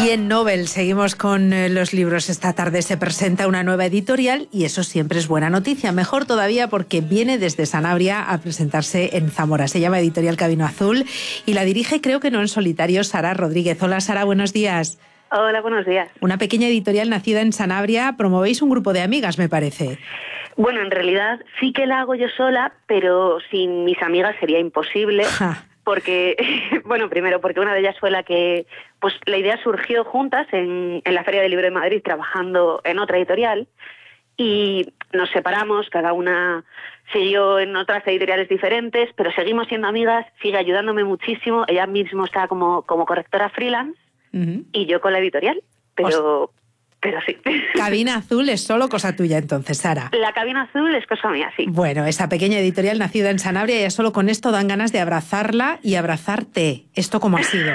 Y en Nobel seguimos con los libros. Esta tarde se presenta una nueva editorial y eso siempre es buena noticia. Mejor todavía porque viene desde Sanabria a presentarse en Zamora. Se llama Editorial Camino Azul y la dirige, creo que no en solitario, Sara Rodríguez. Hola Sara, buenos días. Hola, buenos días. Una pequeña editorial nacida en Sanabria. Promovéis un grupo de amigas, me parece. Bueno, en realidad sí que la hago yo sola, pero sin mis amigas sería imposible. Porque, bueno, primero porque una de ellas fue la que, pues la idea surgió juntas en la Feria del Libro de Madrid trabajando en otra editorial y nos separamos, cada una siguió en otras editoriales diferentes, pero seguimos siendo amigas, sigue ayudándome muchísimo, ella misma está como correctora freelance y yo con la editorial, pero sí. Cabina Azul es solo cosa tuya entonces, Sara. La Cabina Azul es cosa mía, sí. Bueno, esa pequeña editorial nacida en Sanabria, ya solo con esto dan ganas de abrazarla y abrazarte. ¿Esto cómo ha sido?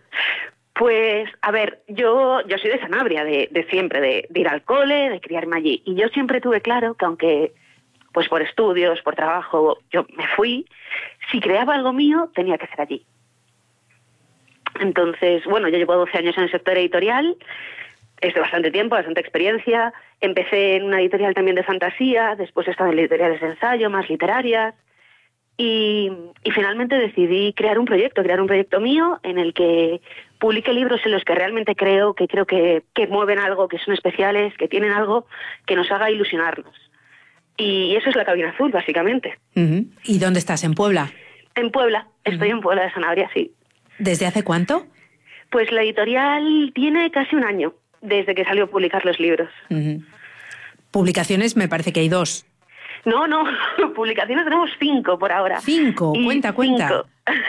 Pues, a ver, yo soy de Sanabria, de siempre, de ir al cole, de criarme allí. Y yo siempre tuve claro que aunque, pues por estudios, por trabajo, yo me fui, si creaba algo mío, tenía que ser allí. Entonces, bueno, yo llevo 12 años en el sector editorial, es de bastante tiempo, bastante experiencia. Empecé en una editorial también de fantasía, después he estado en editoriales de ensayo, más literarias. Y finalmente decidí crear un proyecto mío en el que publique libros en los que realmente creo que mueven algo, que son especiales, que tienen algo que nos haga ilusionarnos. Y eso es la Cabina Azul, básicamente. ¿Y dónde estás? ¿En Puebla? En Puebla, estoy en Puebla de Sanabria, sí. ¿Desde hace cuánto? Pues la editorial tiene casi un año desde que salió a publicar los libros. Publicaciones me parece que hay 2. No, publicaciones tenemos 5 por ahora. 5, cuenta. 5.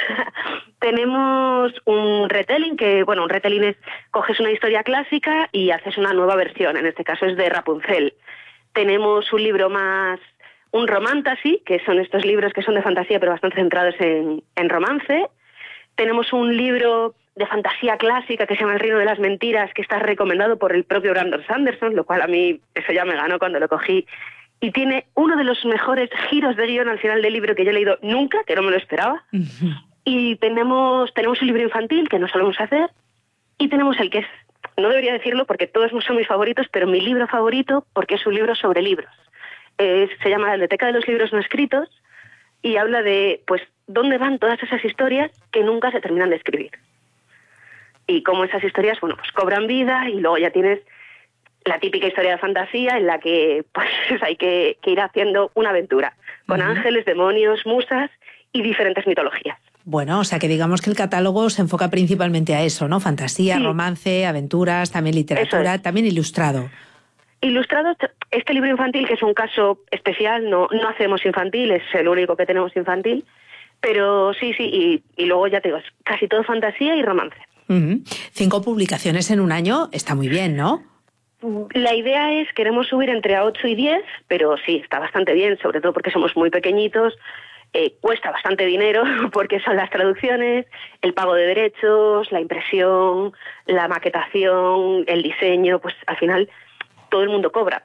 Tenemos un retelling, un retelling es, coges una historia clásica y haces una nueva versión, en este caso es de Rapunzel. Tenemos un libro más, un romantasy, que son estos libros que son de fantasía pero bastante centrados en romance. Tenemos un libro de fantasía clásica que se llama El Reino de las Mentiras, que está recomendado por el propio Brandon Sanderson, lo cual a mí eso ya me ganó cuando lo cogí. Y tiene uno de los mejores giros de guión al final del libro que yo he leído nunca, que no me lo esperaba. Y tenemos un libro infantil que no solemos hacer. Y tenemos el que es, no debería decirlo porque todos son mis favoritos, pero mi libro favorito porque es un libro sobre libros. Se llama La Biblioteca de los Libros No Escritos y habla de, pues, dónde van todas esas historias que nunca se terminan de escribir. Y cómo esas historias, bueno, pues cobran vida y luego ya tienes la típica historia de fantasía en la que pues hay que ir haciendo una aventura con ángeles, demonios, musas y diferentes mitologías. Bueno, o sea que digamos que el catálogo se enfoca principalmente a eso, ¿no? Fantasía, sí. Romance, aventuras, también literatura, también ilustrado. Ilustrado, este libro infantil, que es un caso especial, no hacemos infantil, es el único que tenemos infantil, pero sí, y luego ya te digo, es casi todo fantasía y romance. 5 publicaciones en un año, está muy bien, ¿no? La idea es, queremos subir entre a 8 y 10, pero sí, está bastante bien, sobre todo porque somos muy pequeñitos, cuesta bastante dinero porque son las traducciones, el pago de derechos, la impresión, la maquetación, el diseño, pues al final todo el mundo cobra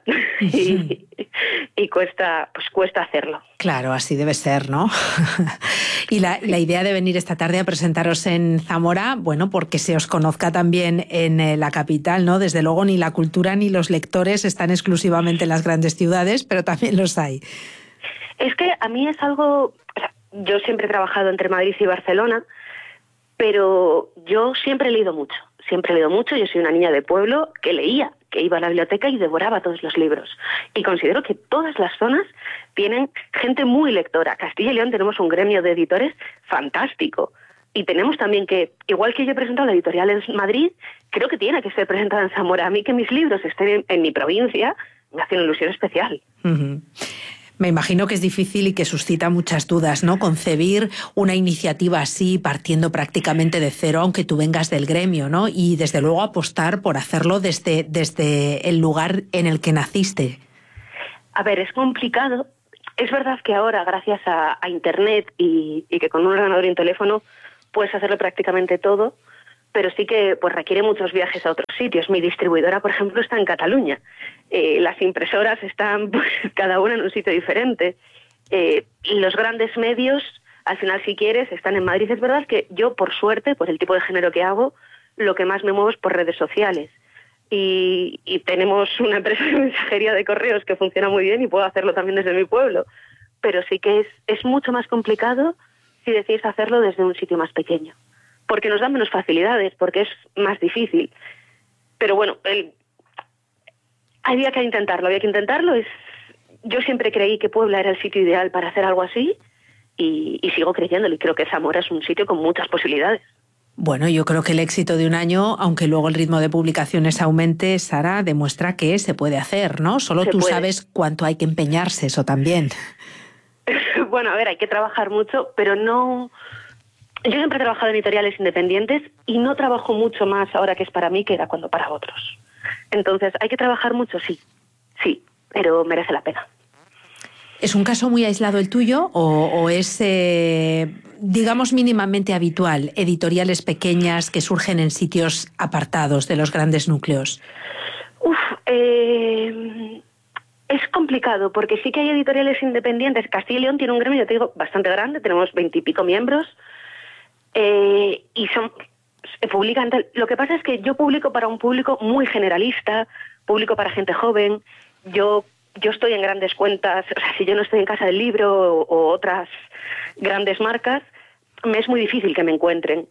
y cuesta hacerlo. Claro, así debe ser, ¿no? Y la idea de venir esta tarde a presentaros en Zamora, bueno, porque se os conozca también en la capital, ¿no? Desde luego ni la cultura ni los lectores están exclusivamente en las grandes ciudades, pero también los hay. Es que a mí es algo, o sea, yo siempre he trabajado entre Madrid y Barcelona, pero yo siempre he leído mucho, yo soy una niña de pueblo que leía, que iba a la biblioteca y devoraba todos los libros. Y considero que todas las zonas tienen gente muy lectora. Castilla y León tenemos un gremio de editores fantástico. Y tenemos también que, igual que yo he presentado la editorial en Madrid, creo que tiene que ser presentada en Zamora. A mí que mis libros estén en mi provincia me hace una ilusión especial. Me imagino que es difícil y que suscita muchas dudas, ¿no? Concebir una iniciativa así, partiendo prácticamente de cero, aunque tú vengas del gremio, ¿no? Y desde luego apostar por hacerlo desde el lugar en el que naciste. A ver, es complicado. Es verdad que ahora, gracias a Internet y que con un ordenador y un teléfono puedes hacerlo prácticamente todo, pero sí que pues requiere muchos viajes a otros sitios. Mi distribuidora, por ejemplo, está en Cataluña. Las impresoras están pues, cada una en un sitio diferente. Los grandes medios, al final, si quieres, están en Madrid. Es verdad que yo, por suerte, por el tipo de género que hago, lo que más me muevo es por redes sociales. Y tenemos una empresa de mensajería de correos que funciona muy bien y puedo hacerlo también desde mi pueblo. Pero sí que es mucho más complicado si decides hacerlo desde un sitio más pequeño. Porque nos dan menos facilidades, porque es más difícil. Pero bueno, había que intentarlo. Yo siempre creí que Puebla era el sitio ideal para hacer algo así y sigo creyéndolo. Y creo que Zamora es un sitio con muchas posibilidades. Bueno, yo creo que el éxito de un año, aunque luego el ritmo de publicaciones aumente, Sara, demuestra que se puede hacer, ¿no? Solo tú sabes cuánto hay que empeñarse, eso también. Bueno, a ver, hay que trabajar mucho, pero no... Yo siempre he trabajado en editoriales independientes y no trabajo mucho más ahora que es para mí que era cuando para otros. Entonces, ¿hay que trabajar mucho? Sí, pero merece la pena. ¿Es un caso muy aislado el tuyo o es, digamos, mínimamente habitual, editoriales pequeñas que surgen en sitios apartados de los grandes núcleos? Es complicado, porque sí que hay editoriales independientes. Castilla y León tiene un gremio, yo te digo, bastante grande, tenemos 20 y pico miembros, y publican. Lo que pasa es que yo publico para un público muy generalista, publico para gente joven. Yo estoy en grandes cuentas, o sea, si yo no estoy en Casa del Libro o otras grandes marcas, me es muy difícil que me encuentren.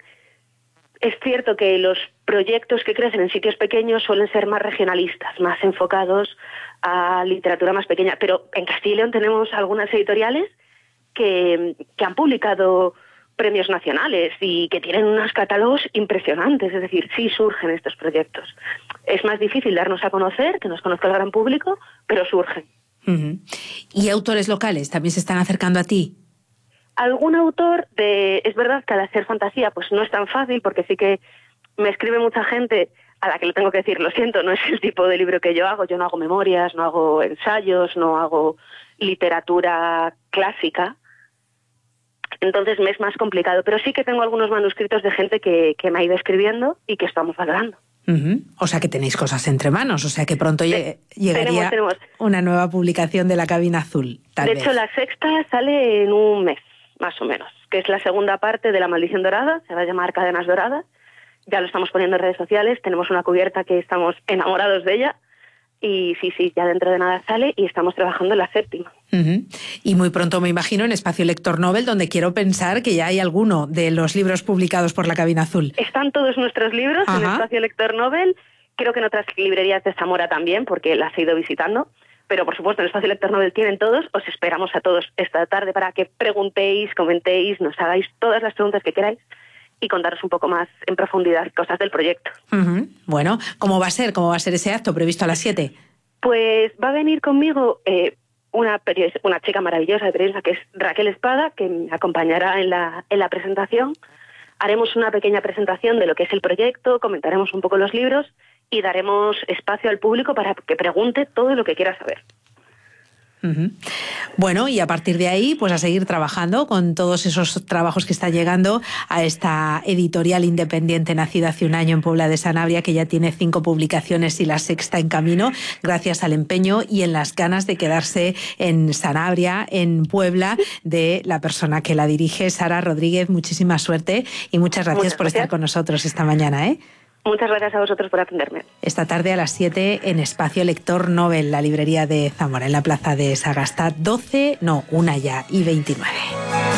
Es cierto que los proyectos que crecen en sitios pequeños suelen ser más regionalistas, más enfocados a literatura más pequeña, pero en Castilla y León tenemos algunas editoriales que han publicado premios nacionales y que tienen unos catálogos impresionantes, es decir, sí surgen estos proyectos. Es más difícil darnos a conocer, que nos conozca el gran público, pero surgen. ¿Y autores locales también se están acercando a ti? Algún autor, es verdad que al hacer fantasía pues no es tan fácil, porque sí que me escribe mucha gente a la que le tengo que decir, lo siento, no es el tipo de libro que yo no hago memorias, no hago ensayos, no hago literatura clásica. Entonces me es más complicado, pero sí que tengo algunos manuscritos de gente que me ha ido escribiendo y que estamos valorando. O sea que tenéis cosas entre manos, o sea que pronto llegaría tenemos. Una nueva publicación de La Cabina Azul. De hecho, la sexta sale en un mes, más o menos, que es la segunda parte de La Maldición Dorada, se va a llamar Cadenas Doradas. Ya lo estamos poniendo en redes sociales, tenemos una cubierta que estamos enamorados de ella. Y sí, ya dentro de nada sale y estamos trabajando en la séptima. Y muy pronto, me imagino, en Espacio Lector Nobel, donde quiero pensar que ya hay alguno de los libros publicados por La Cabina Azul. Están todos nuestros libros en Espacio Lector Nobel. Creo que en otras librerías de Zamora también, porque las he ido visitando. Pero, por supuesto, en Espacio Lector Nobel tienen todos. Os esperamos a todos esta tarde para que preguntéis, comentéis, nos hagáis todas las preguntas que queráis y contaros un poco más en profundidad cosas del proyecto. Bueno, ¿cómo va a ser ese acto previsto a las 7? Pues va a venir conmigo una chica maravillosa de periodista que es Raquel Espada, que me acompañará en la presentación. Haremos una pequeña presentación de lo que es el proyecto, comentaremos un poco los libros y daremos espacio al público para que pregunte todo lo que quiera saber. Bueno, y a partir de ahí, pues a seguir trabajando con todos esos trabajos que están llegando a esta editorial independiente nacida hace un año en Puebla de Sanabria, que ya tiene 5 publicaciones y la sexta en camino, gracias al empeño y en las ganas de quedarse en Sanabria, en Puebla, de la persona que la dirige, Sara Rodríguez. Muchísima suerte y muchas gracias por estar con nosotros esta mañana, ¿eh? Muchas gracias a vosotros por atenderme. Esta tarde a las 7 en Espacio Lector Nobel, la librería de Zamora, en la plaza de Sagasta, 1 ya y 29.